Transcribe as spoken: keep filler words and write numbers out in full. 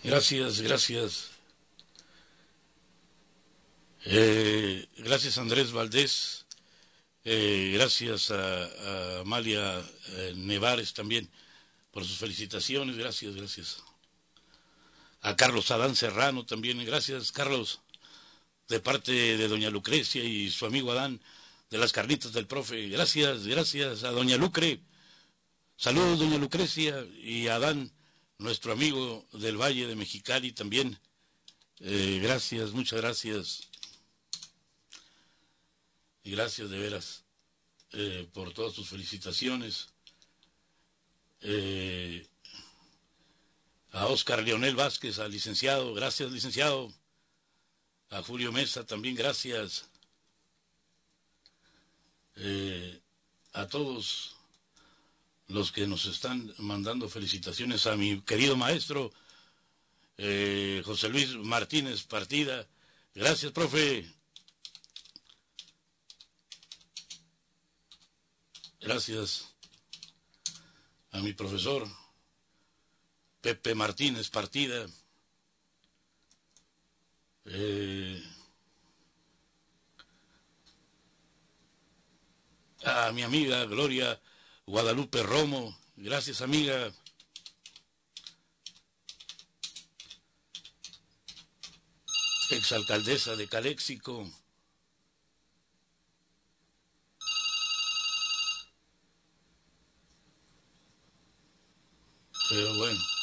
Gracias, gracias. Eh, gracias Andrés Valdés. Eh, gracias a, a Amalia eh, Nevares también por sus felicitaciones. Gracias, gracias. A Carlos Adán Serrano también. Gracias, Carlos, de parte de doña Lucrecia y su amigo Adán de las carnitas del profe. Gracias, gracias a doña Lucre. Saludos, doña Lucrecia, y a Adán, nuestro amigo del Valle de Mexicali también. Eh, gracias, muchas gracias. Y gracias de veras eh, por todas sus felicitaciones. Eh, a Óscar Leonel Vázquez, al licenciado, gracias, licenciado. A Julio Mesa también, gracias. Eh, a todos los que nos están mandando felicitaciones, a mi querido maestro eh, José Luis Martínez Partida. Gracias, profe. Gracias a mi profesor Pepe Martínez Partida. Eh, a mi amiga Gloria Guadalupe Romo. Gracias, amiga. Exalcaldesa de Caléxico. Pero bueno.